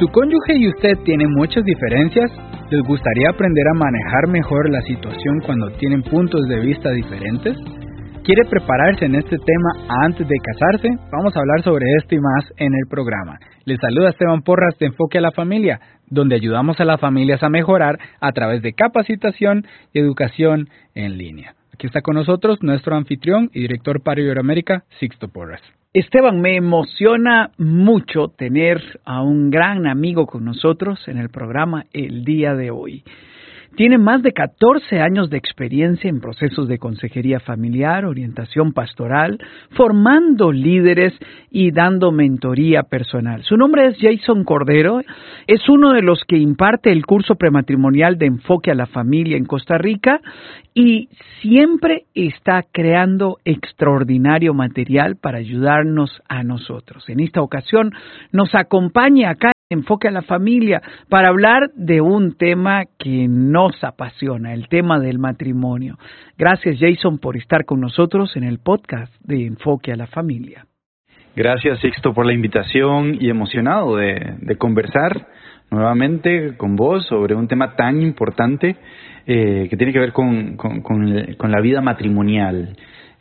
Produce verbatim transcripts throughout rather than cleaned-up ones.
¿Su cónyuge y usted tienen muchas diferencias? ¿Les gustaría aprender a manejar mejor la situación cuando tienen puntos de vista diferentes? ¿Quiere prepararse en este tema antes de casarse? Vamos a hablar sobre esto y más en el programa. Les saluda Esteban Porras de Enfoque a la Familia, donde ayudamos a las familias a mejorar a través de capacitación y educación en línea. Aquí está con nosotros nuestro anfitrión y director para Iberoamérica, Sixto Porras. Esteban, me emociona mucho tener a un gran amigo con nosotros en el programa el día de hoy. Tiene más de catorce años de experiencia en procesos de consejería familiar, orientación pastoral, formando líderes y dando mentoría personal. Su nombre es Jason Cordero, es uno de los que imparte el curso prematrimonial de Enfoque a la Familia en Costa Rica y siempre está creando extraordinario material para ayudarnos a nosotros. En esta ocasión nos acompaña acá Enfoque a la Familia para hablar de un tema que nos apasiona, el tema del matrimonio. Gracias, Jason, por estar con nosotros en el podcast de Enfoque a la Familia. Gracias, Sixto, por la invitación y emocionado de, de conversar nuevamente con vos sobre un tema tan importante eh, que tiene que ver con, con, con, el, con la vida matrimonial.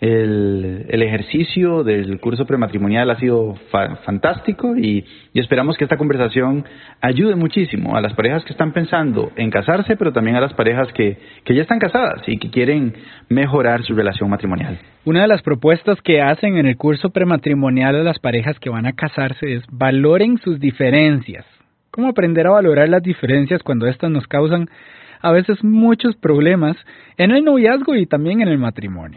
El, el ejercicio del curso prematrimonial ha sido fa- fantástico y, y esperamos que esta conversación ayude muchísimo a las parejas que están pensando en casarse, pero también a las parejas que, que ya están casadas y que quieren mejorar su relación matrimonial. Una de las propuestas que hacen en el curso prematrimonial a las parejas que van a casarse es valoren sus diferencias. ¿Cómo aprender a valorar las diferencias cuando estas nos causan a veces muchos problemas en el noviazgo y también en el matrimonio?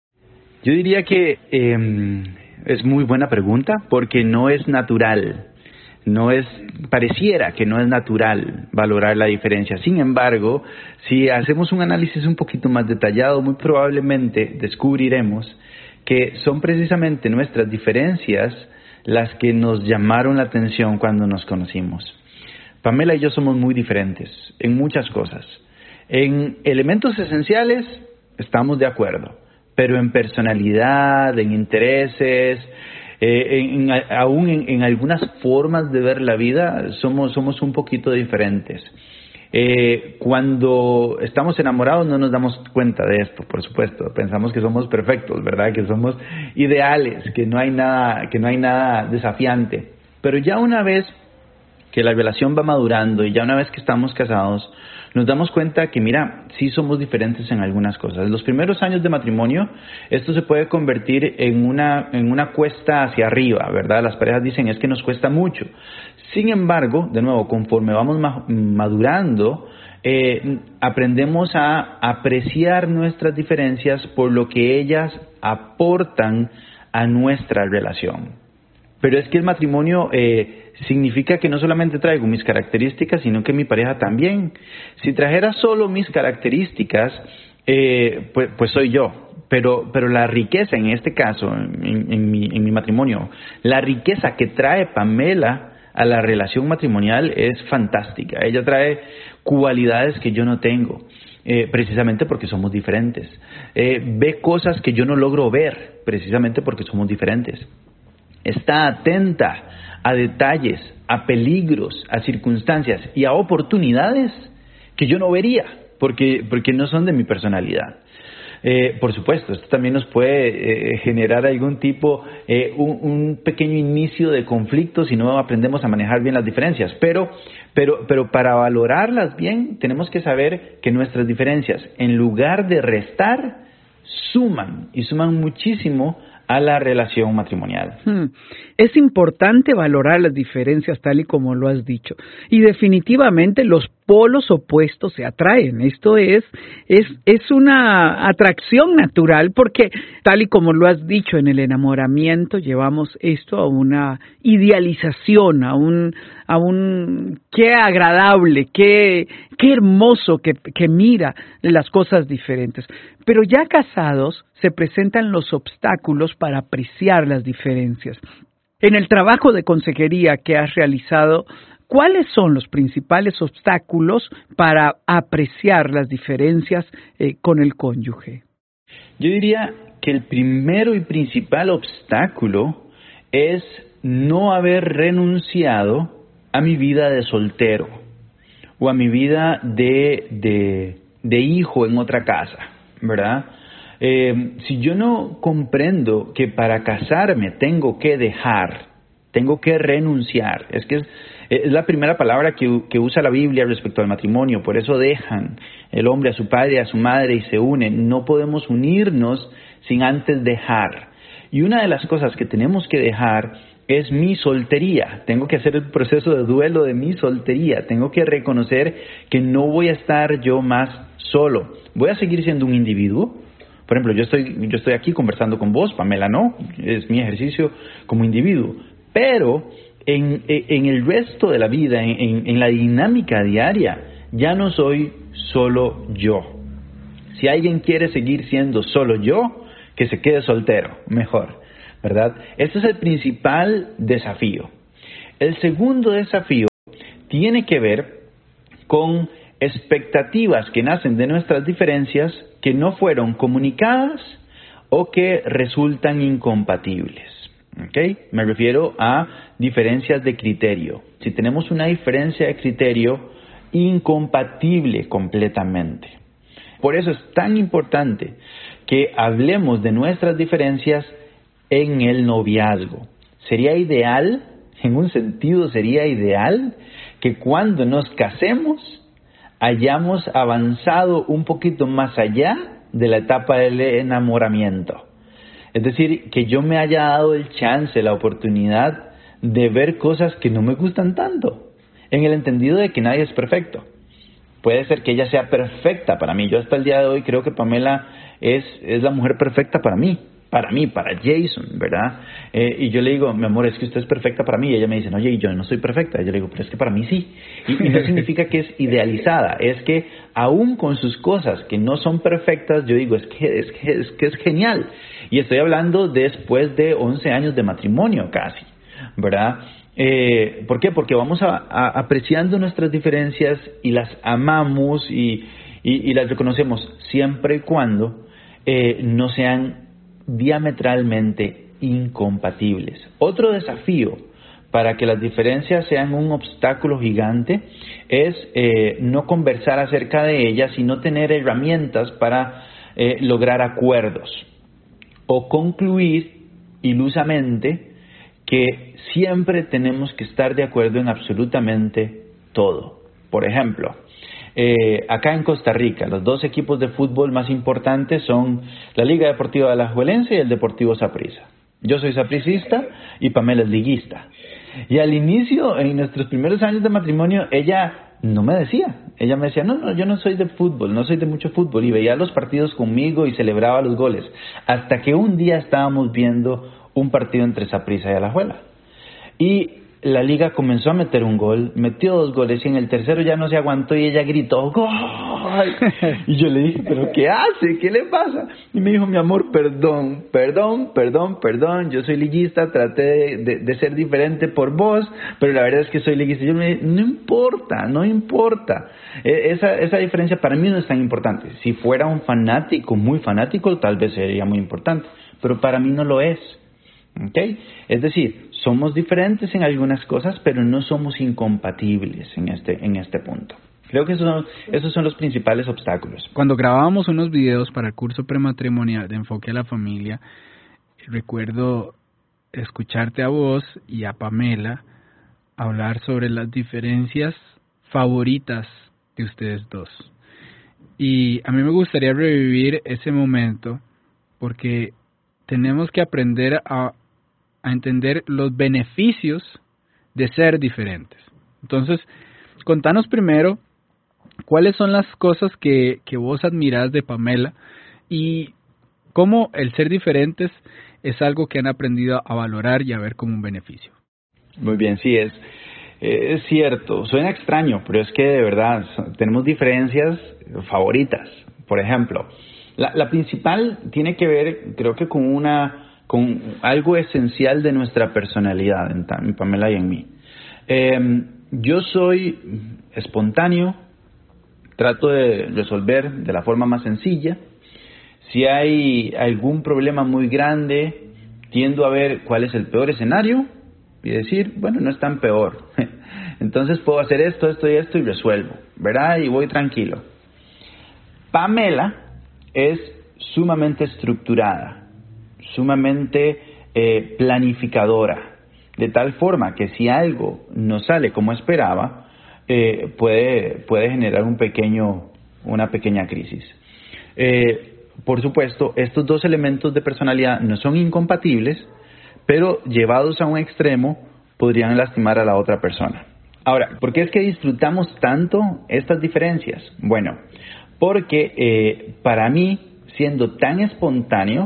Yo diría que eh, es muy buena pregunta porque no es natural, no es, pareciera que no es natural valorar la diferencia. Sin embargo, si hacemos un análisis un poquito más detallado, muy probablemente descubriremos que son precisamente nuestras diferencias las que nos llamaron la atención cuando nos conocimos. Pamela y yo somos muy diferentes en muchas cosas. En elementos esenciales estamos de acuerdo. Pero en personalidad, en intereses, eh, en, en, aún en, en algunas formas de ver la vida, somos, somos un poquito diferentes. Eh, cuando estamos enamorados no nos damos cuenta de esto, por supuesto. Pensamos que somos perfectos, ¿verdad? Que somos ideales, que no hay nada, que no hay nada desafiante. Pero ya una vez que la relación va madurando y ya una vez que estamos casados, nos damos cuenta que, mira, sí somos diferentes en algunas cosas. Los primeros años de matrimonio, esto se puede convertir en una, en una cuesta hacia arriba, ¿verdad? Las parejas dicen, es que nos cuesta mucho. Sin embargo, de nuevo, conforme vamos ma- madurando, eh, aprendemos a apreciar nuestras diferencias por lo que ellas aportan a nuestra relación. Pero es que el matrimonio eh, significa que no solamente traigo mis características, sino que mi pareja también. Si trajera solo mis características, eh, pues, pues soy yo. Pero, pero la riqueza en este caso, en, en, mi, en mi matrimonio, la riqueza que trae Pamela a la relación matrimonial es fantástica. Ella trae cualidades que yo no tengo, eh, precisamente porque somos diferentes. Eh, ve cosas que yo no logro ver, precisamente porque somos diferentes. Está atenta a detalles, a peligros, a circunstancias y a oportunidades que yo no vería porque, porque no son de mi personalidad. Eh, por supuesto, esto también nos puede eh, generar algún tipo, eh, un, un pequeño inicio de conflicto si no aprendemos a manejar bien las diferencias. Pero, pero, pero para valorarlas bien, tenemos que saber que nuestras diferencias, en lugar de restar, suman y suman muchísimo a la relación matrimonial. Hmm. Es importante valorar las diferencias tal y como lo has dicho. Y definitivamente los polos opuestos se atraen. Esto es, es, es una atracción natural porque tal y como lo has dicho en el enamoramiento, llevamos esto a una idealización, a un, a un qué agradable, qué, qué hermoso que, que mira las cosas diferentes. Pero ya casados se presentan los obstáculos para apreciar las diferencias. En el trabajo de consejería que has realizado, ¿cuáles son los principales obstáculos para apreciar las diferencias eh, con el cónyuge? Yo diría que el primero y principal obstáculo es no haber renunciado a mi vida de soltero o a mi vida de, de, de hijo en otra casa, ¿verdad? Eh, si yo no comprendo que para casarme tengo que dejar, tengo que renunciar, es que es, es la primera palabra que, que usa la Biblia respecto al matrimonio, por eso dejan el hombre a su padre y a su madre y se unen. No podemos unirnos sin antes dejar. Y una de las cosas que tenemos que dejar es mi soltería. Tengo que hacer el proceso de duelo de mi soltería. Tengo que reconocer que no voy a estar yo más solo. Voy a seguir siendo un individuo. Por ejemplo, yo estoy, yo estoy aquí conversando con vos, Pamela no, es mi ejercicio como individuo. Pero en, en el resto de la vida, en, en la dinámica diaria, ya no soy solo yo. Si alguien quiere seguir siendo solo yo, que se quede soltero, mejor, ¿verdad? Este es el principal desafío. El segundo desafío tiene que ver con expectativas que nacen de nuestras diferencias que no fueron comunicadas o que resultan incompatibles. ¿Okay? Me refiero a diferencias de criterio. Si tenemos una diferencia de criterio incompatible completamente. Por eso es tan importante que hablemos de nuestras diferencias en el noviazgo. Sería ideal, en un sentido sería ideal, que cuando nos casemos hayamos avanzado un poquito más allá de la etapa del enamoramiento. Es decir, que yo me haya dado el chance, la oportunidad de ver cosas que no me gustan tanto, en el entendido de que nadie es perfecto. Puede ser que ella sea perfecta para mí. Yo hasta el día de hoy creo que Pamela es, es la mujer perfecta para mí, para mí, para Jason, ¿verdad? Eh, y yo le digo, mi amor, es que usted es perfecta para mí. Y ella me dice, oye, yo no soy perfecta. Y yo le digo, pero es que para mí sí. Y, y no significa que es idealizada, es que aún con sus cosas que no son perfectas, yo digo, es que es, que es, que es genial. Y estoy hablando después de once años de matrimonio casi, ¿verdad? Eh, ¿Por qué? Porque vamos a, a, apreciando nuestras diferencias y las amamos y, y, y las reconocemos siempre y cuando eh, no sean diametralmente incompatibles. Otro desafío para que las diferencias sean un obstáculo gigante es eh, no conversar acerca de ellas, sino tener herramientas para eh, lograr acuerdos o concluir ilusamente que siempre tenemos que estar de acuerdo en absolutamente todo. Por ejemplo, eh, acá en Costa Rica, los dos equipos de fútbol más importantes son la Liga Deportiva Alajuelense y el Deportivo Saprissa. Yo soy sapricista y Pamela es liguista. Y al inicio, en nuestros primeros años de matrimonio, ella no me decía. Ella me decía, no, no, yo no soy de fútbol, no soy de mucho fútbol. Y veía los partidos conmigo y celebraba los goles. Hasta que un día estábamos viendo un partido entre Saprissa y Alajuela. Y la liga comenzó a meter un gol, metió dos goles y en el tercero ya no se aguantó y ella gritó ¡gol! Y yo le dije, ¿pero qué hace? ¿Qué le pasa? Y me dijo, mi amor, perdón, perdón, perdón, perdón, yo soy liguista, traté de, de, de ser diferente por vos, pero la verdad es que soy liguista. Yo me dije, no importa, no importa. Esa, esa diferencia para mí no es tan importante. Si fuera un fanático, muy fanático, tal vez sería muy importante, pero para mí no lo es. ¿Okay? Es decir, somos diferentes en algunas cosas, pero no somos incompatibles en este, en este punto. Creo que esos son, esos son los principales obstáculos. Cuando grabábamos unos videos para el curso prematrimonial de Enfoque a la Familia, recuerdo escucharte a vos y a Pamela hablar sobre las diferencias favoritas de ustedes dos. Y a mí me gustaría revivir ese momento porque tenemos que aprender a, a entender los beneficios de ser diferentes. Entonces, contanos primero cuáles son las cosas que, que vos admirás de Pamela y cómo el ser diferentes es algo que han aprendido a valorar y a ver como un beneficio. Muy bien, sí, es, es cierto. Suena extraño, pero es que de verdad tenemos diferencias favoritas. Por ejemplo, La, la principal tiene que ver, creo que con una con algo esencial de nuestra personalidad, en, en Pamela y en mí. Eh, yo soy espontáneo, trato de resolver de la forma más sencilla. Si hay algún problema muy grande, tiendo a ver cuál es el peor escenario y decir, bueno, no es tan peor. Entonces puedo hacer esto, esto y esto y resuelvo, ¿verdad? Y voy tranquilo. Pamela es sumamente estructurada, sumamente eh, planificadora, de tal forma que si algo no sale como esperaba, eh, puede, puede generar un pequeño, una pequeña crisis. Eh, por supuesto, estos dos elementos de personalidad no son incompatibles, pero llevados a un extremo podrían lastimar a la otra persona. Ahora, ¿por qué es que disfrutamos tanto estas diferencias? Bueno, porque eh, para mí, siendo tan espontáneo,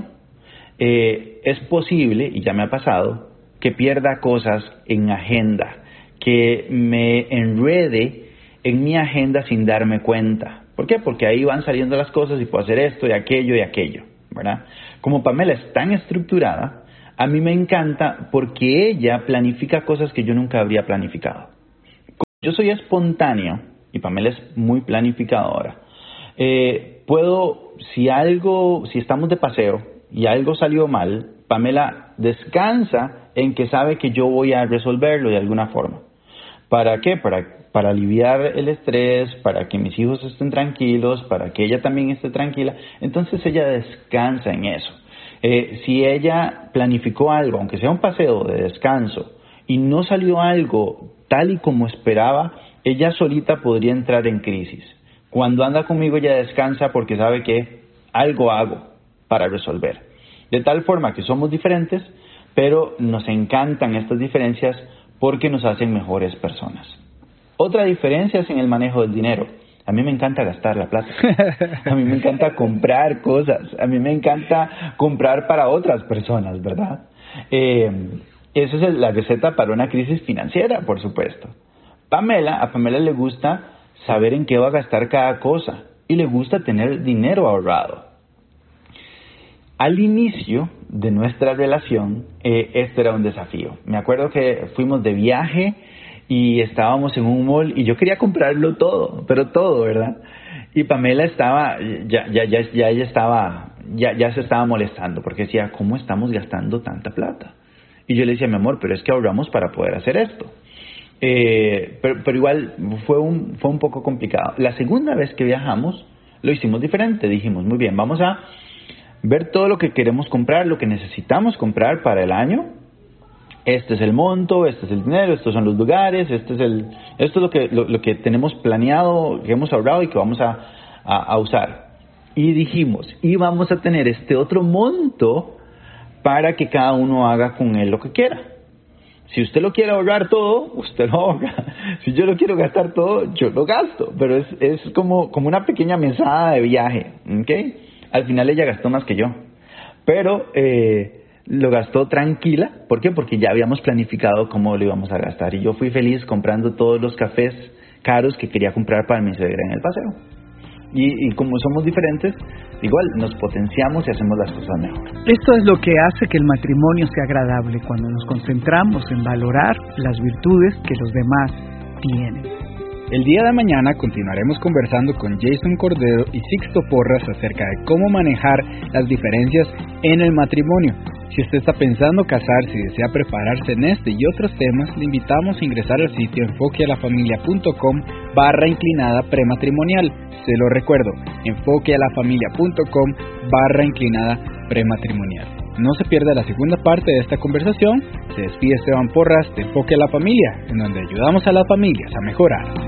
eh, es posible, y ya me ha pasado, que pierda cosas en agenda, que me enrede en mi agenda sin darme cuenta. ¿Por qué? Porque ahí van saliendo las cosas y puedo hacer esto y aquello y aquello, ¿verdad? Como Pamela es tan estructurada, a mí me encanta porque ella planifica cosas que yo nunca habría planificado. Como yo soy espontáneo y Pamela es muy planificadora, eh, puedo, si algo, si estamos de paseo y algo salió mal, Pamela descansa en que sabe que yo voy a resolverlo de alguna forma. ¿Para qué? Para, para aliviar el estrés, para que mis hijos estén tranquilos, para que ella también esté tranquila. Entonces ella descansa en eso. Eh, si ella planificó algo, aunque sea un paseo de descanso, y no salió algo tal y como esperaba, ella solita podría entrar en crisis. Cuando anda conmigo ella descansa porque sabe que algo hago para resolver. De tal forma que somos diferentes, pero nos encantan estas diferencias porque nos hacen mejores personas. Otra diferencia es en el manejo del dinero. A mí me encanta gastar la plata. A mí me encanta comprar cosas. A mí me encanta comprar para otras personas, ¿verdad? Eh, esa es la receta para una crisis financiera, por supuesto. Pamela, a Pamela le gusta saber en qué va a gastar cada cosa y le gusta tener dinero ahorrado. Al inicio de nuestra relación, eh, esto era un desafío. Me acuerdo que fuimos de viaje y estábamos en un mall y yo quería comprarlo todo, pero todo, ¿verdad? Y Pamela estaba, ya, ya, ya, ya ella estaba, ya, ya se estaba molestando porque decía, ¿cómo estamos gastando tanta plata? Y yo le decía, mi amor, pero es que ahorramos para poder hacer esto. Eh, pero, pero igual fue un, fue un poco complicado. La segunda vez que viajamos lo hicimos diferente. Dijimos, muy bien, vamos a ver todo lo que queremos comprar, lo que necesitamos comprar para el año. Este es el monto, este es el dinero, estos son los lugares, este es el, esto es lo que, lo, lo que tenemos planeado, que hemos ahorrado y que vamos a, a, a usar. Y dijimos, y vamos a tener este otro monto para que cada uno haga con él lo que quiera. Si usted lo quiere ahorrar todo, usted lo ahorra. Si yo lo quiero gastar todo, yo lo gasto. Pero es, es como, como una pequeña mesada de viaje, ¿ok? Al final ella gastó más que yo. Pero eh, lo gastó tranquila. ¿Por qué? Porque ya habíamos planificado cómo lo íbamos a gastar. Y yo fui feliz comprando todos los cafés caros que quería comprar para mi suegra en el paseo. Y, y como somos diferentes, igual nos potenciamos y hacemos las cosas mejor. Esto es lo que hace que el matrimonio sea agradable, cuando nos concentramos en valorar las virtudes que los demás tienen. El día de mañana continuaremos conversando con Jason Cordero y Sixto Porras acerca de cómo manejar las diferencias en el matrimonio. Si usted está pensando casarse y desea prepararse en este y otros temas, le invitamos a ingresar al sitio enfoquealafamilia.com barra inclinada prematrimonial. Se lo recuerdo, enfoquealafamilia.com barra inclinada prematrimonial. No se pierda la segunda parte de esta conversación. Se despide Esteban Porras de Enfoque a la Familia, en donde ayudamos a las familias a mejorar.